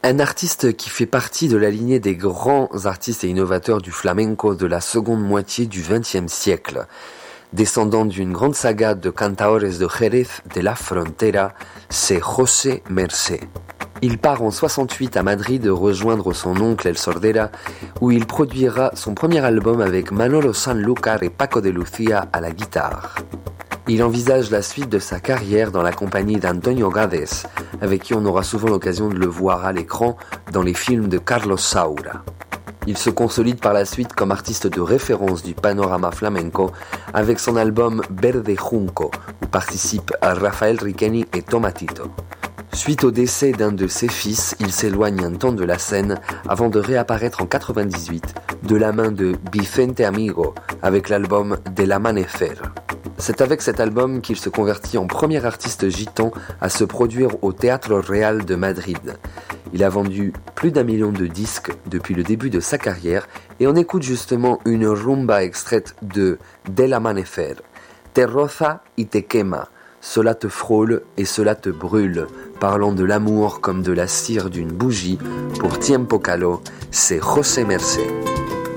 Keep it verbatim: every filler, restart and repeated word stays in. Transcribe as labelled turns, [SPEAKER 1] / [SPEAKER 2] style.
[SPEAKER 1] Un artiste qui fait partie de la lignée des grands artistes et innovateurs du flamenco de la seconde moitié du vingtième siècle. Descendant d'une grande saga de cantaores de Jerez de la Frontera, c'est José Mercé. Il part en soixante-huit à Madrid rejoindre son oncle El Sordera, où il produira son premier album avec Manolo Sanlúcar et Paco de Lucía à la guitare. Il envisage la suite de sa carrière dans la compagnie d'Antonio Gades, avec qui on aura souvent l'occasion de le voir à l'écran dans les films de Carlos Saura. Il se consolide par la suite comme artiste de référence du panorama flamenco avec son album Verde Junco, où participent Rafael Riqueni et Tomatito. Suite au décès d'un de ses fils, il s'éloigne un temps de la scène avant de réapparaître en quatre-vingt-dix-huit de la main de Vicente Amigo avec l'album Del Amanecer. C'est avec cet album qu'il se convertit en premier artiste gitan à se produire au Teatro Real de Madrid. Il a vendu plus d'un million de disques depuis le début de sa carrière et on écoute justement une rumba extraite de Del Amanecer. Te roza y te quema, cela te frôle et cela te brûle, parlant de l'amour comme de la cire d'une bougie. Pour Tiempo Caló, c'est José Mercé.